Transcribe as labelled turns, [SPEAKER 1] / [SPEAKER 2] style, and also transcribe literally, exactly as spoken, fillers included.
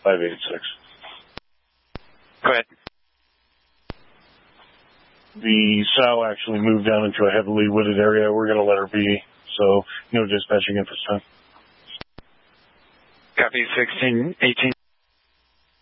[SPEAKER 1] five eight six.
[SPEAKER 2] Go ahead.
[SPEAKER 1] The sow actually moved down into a heavily wooded area. We're going to let her be, so no dispatching at this time.
[SPEAKER 2] Copy, sixteen eighteen.